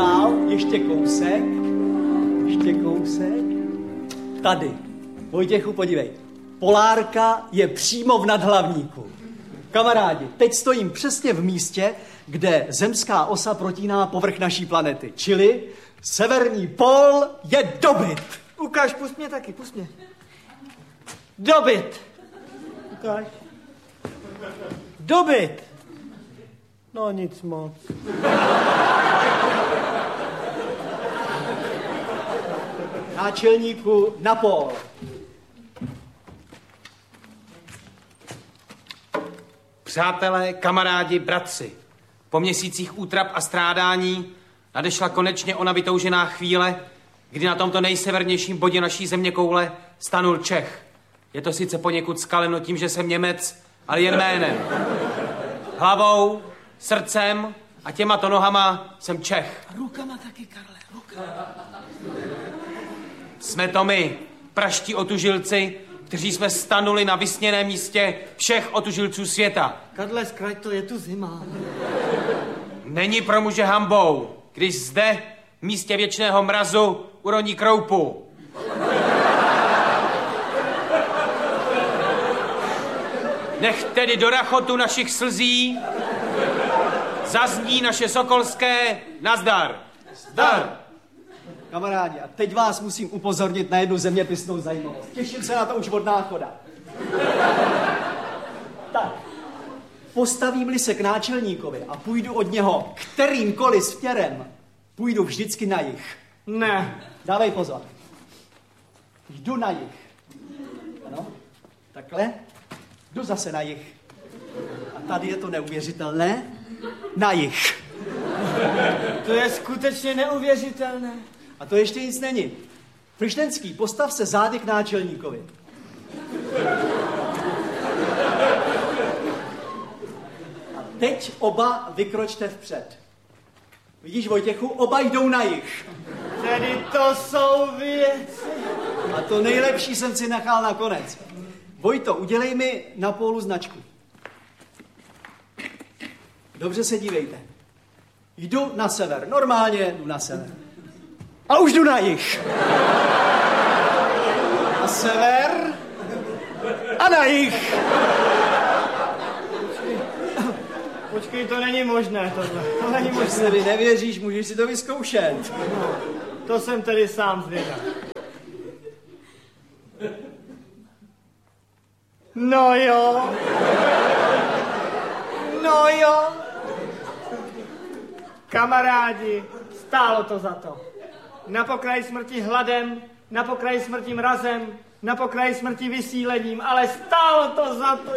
dál, ještě kousek. Tady. Vojtěchu, podívej. Polárka je přímo v nadhlavníku. Kamarádi, teď stojím přesně v místě, kde zemská osa protíná povrch naší planety. Čili severní pól je dobyt. Ukáž, pust mě taky, pust mě. Dobyt. Ukáž. Dobyt. No nic moc. Náčelníku, na pól. Přátelé, kamarádi, bratři, po měsících útrap a strádání nadešla konečně ona vytoužená chvíle, kdy na tomto nejsevernějším bodě naší zeměkoule stanul Čech. Je to sice poněkud skaleno tím, že jsem Němec, ale jen jménem. Hlavou, srdcem a těmato nohama jsem Čech. A rukama taky, Karle, rukama. Jsme to my, praští otužilci, kteří jsme stanuli na vysněném místě všech otužilců světa. Karle, zkrať to, je tu zima. Není pro muže hambou, když zde, v místě věčného mrazu, uroní kroupu. Nech tedy do rachotu našich slzí zazní naše sokolské nazdar. Zdar! Kamarádi, a teď vás musím upozornit na jednu zeměpisnou zajímavost. Těším se na to už od náchoda. Tak, postavím-li se k náčelníkovi a půjdu od něho kterýmkoliv směrem, půjdu vždycky na jih. Ne. Dávej pozor. Jdu na jih. Ano, takhle. Jdu zase na jih. A tady je to neuvěřitelné. Na jih. To je skutečně neuvěřitelné. A to ještě nic není. Frištenský, postav se zády k náčelníkovi. A teď oba vykročte vpřed. Vidíš, Vojtěchu, oba jdou na jih. Tedy to jsou věci. A to nejlepší jsem si nechal nakonec. Vojto, udělej mi na pólu značku. Dobře se dívejte. Jdu na sever, normálně jdu na sever. A už jdu na jih. Na sever a na jih. Počkej, to není možné tohle. To není možné. Jestli mi nevěříš, můžeš si to vyzkoušet. No, to jsem tedy sám zvědav. No jo. No jo. Kamarádi, stálo to za to. Na pokraji smrti hladem, na pokraji smrti mrazem, na pokraji smrti vysílením, ale stálo to za to.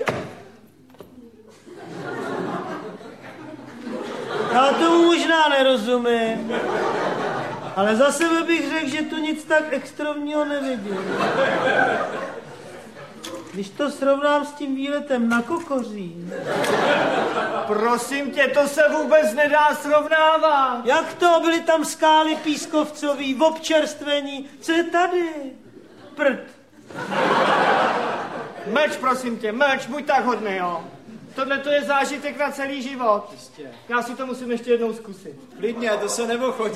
Já tomu možná nerozumím, ale za sebe bych řekl, že tu nic tak extrémního nevidím. Když to srovnám s tím výletem na Kokořín. Prosím tě, to se vůbec nedá srovnávat. Jak to? Byly tam skály pískovcový, v občerstvení. Co je tady? Prd. Mlč, prosím tě, mlč, buď tak hodný, jo. Tohle to je zážitek na celý život. Jistě. Já si to musím ještě jednou zkusit. Klidně, to se neochodí.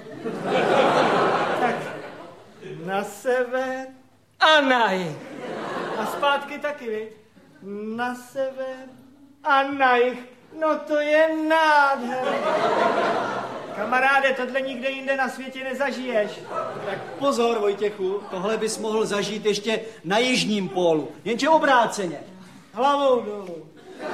Tak, na sever a na jih. A zpátky taky, viď? Na sever a na jih. No to je nádherné. Kamaráde, tohle nikde jinde na světě nezažiješ. Tak pozor, Vojtěchu, tohle bys mohl zažít ještě na jižním pólu. Jenže obráceně. Hlavou dolů.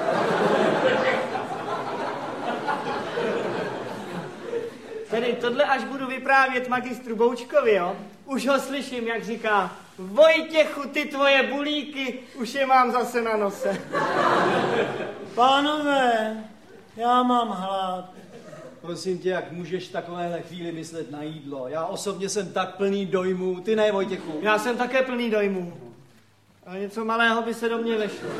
Tedy tohle až budu vyprávět magistru Boučkovi, jo? Už ho slyším, jak říká: Vojtěchu, ty tvoje bulíky, už je mám zase na nose. Pánové, já mám hlad. Prosím tě, jak můžeš v takovéhle chvíli myslet na jídlo? Já osobně jsem tak plný dojmů, ty ne, Vojtěchu. Já jsem také plný dojmů. Ale něco malého by se do mě vešlo.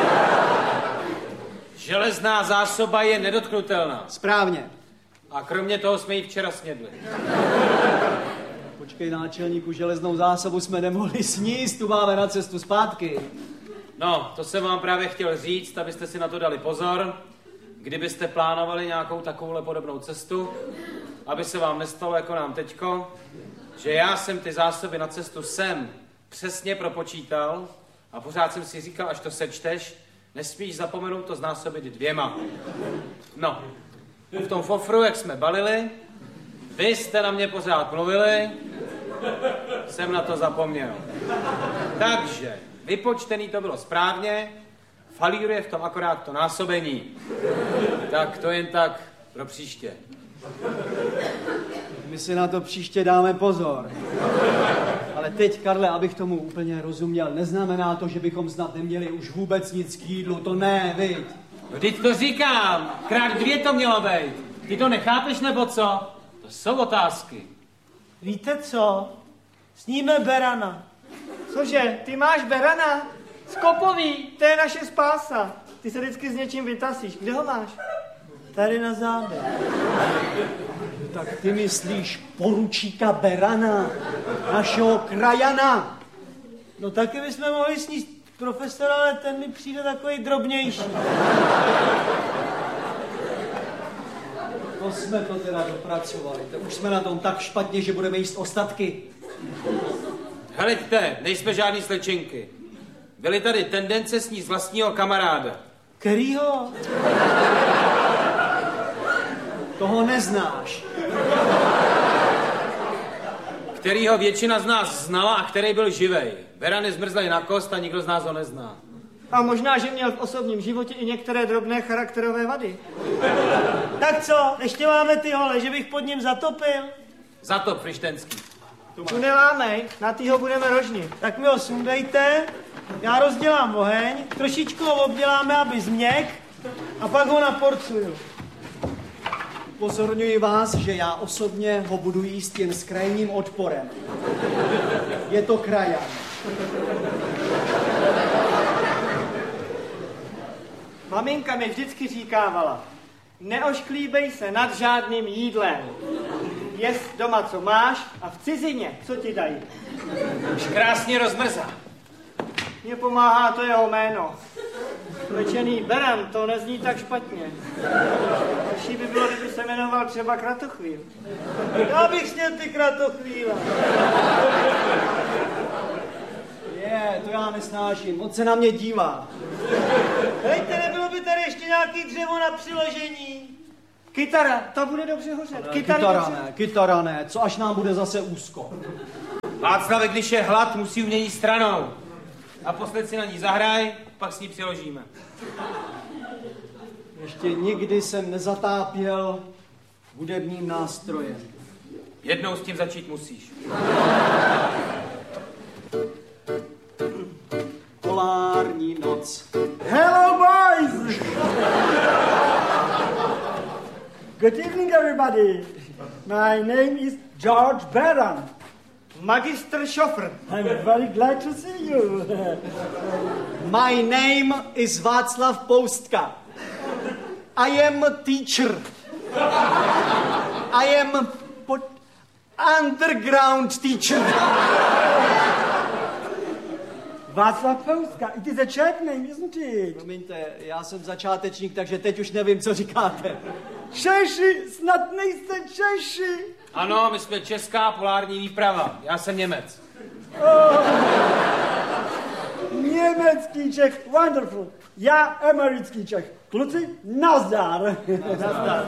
Železná zásoba je nedotknutelná. Správně. A kromě toho jsme ji včera snědli. Počkej, náčelníku, železnou zásobu jsme nemohli sníst, tu máme na cestu zpátky. No, to jsem vám právě chtěl říct, abyste si na to dali pozor. Kdybyste plánovali nějakou takovouhle podobnou cestu, aby se vám nestalo jako nám teďko, že já jsem ty zásoby na cestu sem přesně propočítal a pořád jsem si říkal, až to sečteš, nesmíš zapomenout to znásobit 2. No, v tom fofru, jak jsme balili, vy jste na mě pořád mluvili, jsem na to zapomněl. Takže, vypočtený to bylo správně, falíruje v tom akorát to násobení. Tak to jen tak pro příště. My si na to příště dáme pozor. Ale teď, Karle, abych tomu úplně rozuměl, neznamená to, že bychom snad neměli už vůbec nic k jídlu, to ne, viď? Vždyť to říkám, krát 2 to mělo být. Ty to nechápeš, nebo co? To jsou otázky. Víte co? Sníme berana. Cože, ty máš berana? Skopový, to je naše spása. Ty se vždycky s něčím vytasíš. Kde ho máš? Tady na zádech. Tak ty myslíš poručíka Berana, našeho krajana. No taky bychom mohli sníst profesora, ale ten mi přijde takový drobnější. To jsme to teda dopracovali. To už jsme na tom tak špatně, že budeme jíst ostatky. Heleďte, nejsme žádný slečinky. Byly tady tendence sníst vlastního kamaráda. Kterýho? Toho neznáš. Kterýho většina z nás znala a který byl živej. Beran je zmrzlej na kost a nikdo z nás ho nezná. A možná, že měl v osobním životě i některé drobné charakterové vady. Tak co, ještě máme ty hole, že bych pod ním zatopil? Zatop, frištenský. Tu nelámej, na týho budeme rožnit. Tak mi ho sundejte, já rozdělám oheň, trošičku ho obděláme, aby změk, a pak ho naporcuju. Upozorňuji vás, že já osobně ho budu jíst jen s krajním odporem. Je to krajan. Maminka mi vždycky říkávala, neošklíbej se nad žádným jídlem. Jest doma, co máš, a v cizině, co ti dají. Už krásně rozmrzá. Mně pomáhá to jeho jméno. Pečený beran, to nezní tak špatně. Lepší by bylo, kdyby se jmenoval třeba Kratochvíl. Já bych sněl ty Kratochvíla. To já nesnáším, moc se na mě dívá. Hejte, nebylo by tady ještě nějaký dřevo na přiložení? Kytara, ta bude dobře hořet. Kytara ne, co až nám bude zase úzko. Václave, když je hlad, musí umění stranou. A posled si na ní zahraj, pak s ní přiložíme. Ještě nikdy jsem nezatápěl hudebním nástrojem. Jednou s tím začít musíš. Polární noc. Hello, boys! Good evening, everybody. My name is George Beran. Magister Schoffer. I'm very glad to see you. My name is Václav Poustka. I am a teacher. I am underground teacher. Václav Poustka, it is a Czech name, isn't it? Promiňte, já jsem začátečník, takže teď už nevím, co říkáte. Češi, snad nejste Češi. Ano, my jsme česká polární výprava. Já jsem Němec. Německý Čech, wonderful. Já americký Čech. Kluci, nazdar. Nazdar.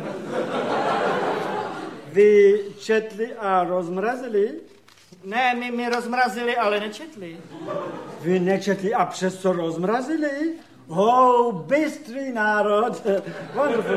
Vy četli a rozmrazili? Ne, my rozmrazili, ale nečetli. Vy nečetli a přesto rozmrazili? Bystrý národ. Wonderful.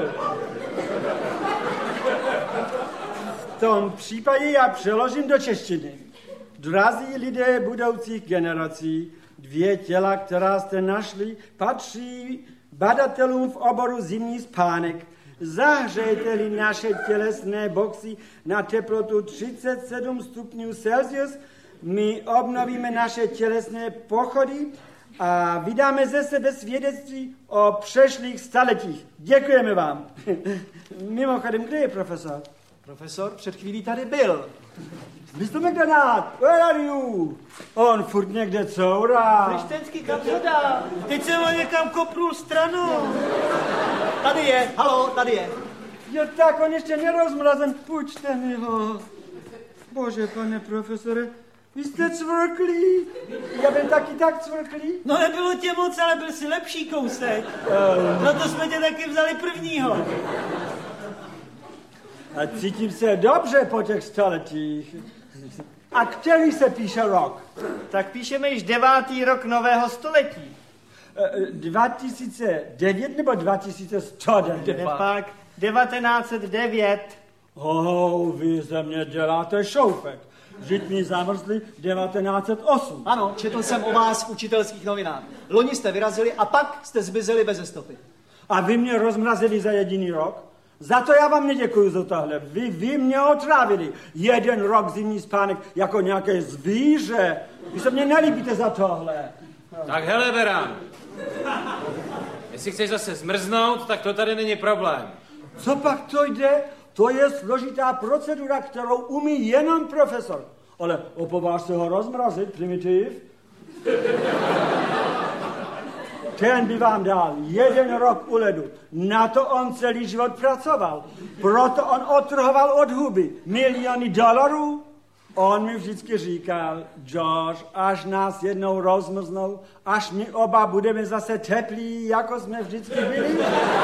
V tom případě já přeložím do češtiny. Drazí lidé budoucích generací, 2 těla, která jste našli, patří badatelům v oboru zimní spánek. Zahřejte-li naše tělesné boxy na teplotu 37 stupňů Celsius, my obnovíme naše tělesné pochody a vydáme ze sebe svědectví o přešlých staletích. Děkujeme vám. Mimochodem, kde je profesor? Profesor před chvílí tady byl. Mr. McDonald, where are you? On furt někde courá. Frištenský, kam to dá? Teď jsem ho někam kopnul stranou. Tady je, halo, tady je. Jo tak, on ještě nerozmrazen, půjčte mi ho. Bože, pane profesore, vy jste cvrklý. Já byl taky tak cvrklý. No nebylo tě moc, ale byl si lepší kousek. Proto jsme tě taky vzali prvního. A cítím se dobře po těch stoletích. A který se píše rok? Tak píšeme již 9. rok nového století. 2009 nebo 2109? Pak 1909. Vy ze mě děláte šoufek. Vždyť mi zamrzli 1908. Ano, četl jsem o vás v učitelských novinách. Loni jste vyrazili a pak jste zmizeli beze stopy. A vy mě rozmrazili za jediný rok? Za to já vám neděkuju za tohle. Vy mě otrávili. 1 rok zimní spánek jako nějaké zvíře. Vy se mě nelíbíte za tohle. Tak hele, Beran. Jestli chceš zase zmrznout, tak to tady není problém. Co pak to jde? To je složitá procedura, kterou umí jenom profesor. Ale opováž se ho rozmrazit, primitiv. Ten by vám dal 1 rok u ledu. Na to on celý život pracoval. Proto on odtrhoval od huby miliony dolarů. On mi vždycky říkal, George, až nás jednou rozmrznou, až my oba budeme zase teplí, jako jsme vždycky byli.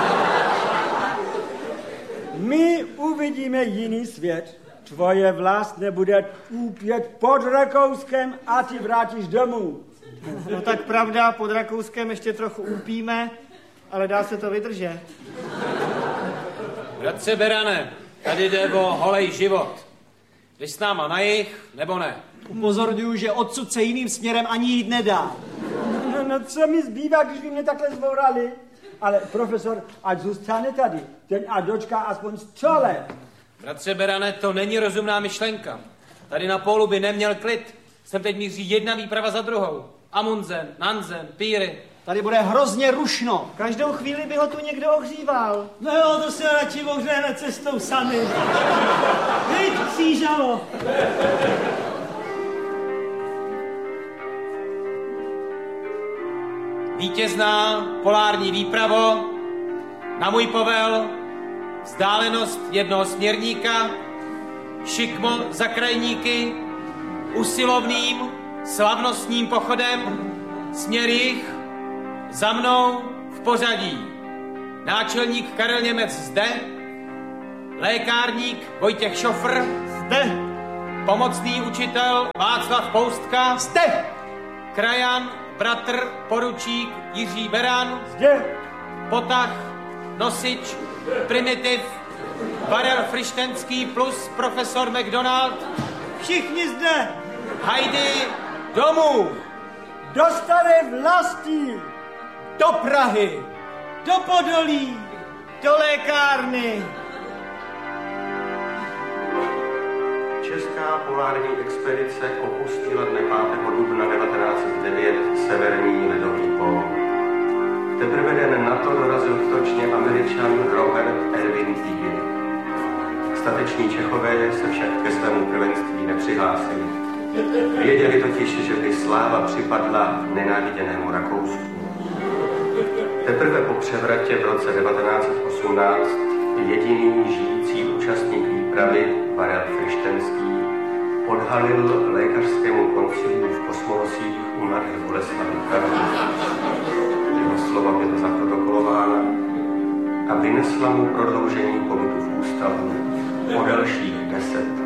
My uvidíme jiný svět. Tvoje vlast nebude úpět pod Rakouskem a ty vrátíš domů. No tak pravda, pod Rakouskem ještě trochu úpíme, ale dá se to vydržet. Bratře Berane, tady jde o holej život. Jdeš s náma na jih, nebo ne? Upozorňuji, že odsud se jiným směrem ani jít nedá. No co mi zbývá, když by mě takhle zbourali? Ale profesor, ať zůstane tady. Ten a dočká aspoň 100 let. Bratře Berane, to není rozumná myšlenka. Tady na pólu by neměl klid. Sem teď míří jedna výprava za druhou. Amundsen, Nansen, Píry. Tady bude hrozně rušno. Každou chvíli by ho tu někdo ohříval. No jo, to se radši ohřejeme cestou sami. Vyď, křížalo. Vítězná polární výpravo, na můj povel, vzdálenost jednoho směrníka, šikmo za krajníky, usilovným, slavnostním pochodem, směr jih, za mnou v pořadí. Náčelník Karel Němec zde, lékárník Vojtěch Šofr Zde. pomocný učitel Václav Poustka Zde! krajan, bratr, poručík Jiří Beran, Zde. potah, nosič, primitiv, Varel Frištenský plus profesor McDonald, Všichni zde. Heidi, domů! Do staré vlasti. Do Prahy! Do Podolí. Do lékárny. Česká polární expedice opustila dne 5. dubna 1909 severní ledový pól. Teprve den na to dorazil točně Američan Robert Erwin Peary. Stateční Čechové se však ke svému prvenství nepřihlásili. Věděli totiž, že by sláva připadla nenáviděnému Rakousku. Teprve po převratě v roce 1918 jediný žijící účastník výpravy, Varel Frištenský, odhalil lékařskému konciliu v Kosmonosích u Mladé Boleslavi Karlu. Jeho slova byla zaprotokolována a vynesla mu prodloužení pobytu v ústavu o dalších 10 let.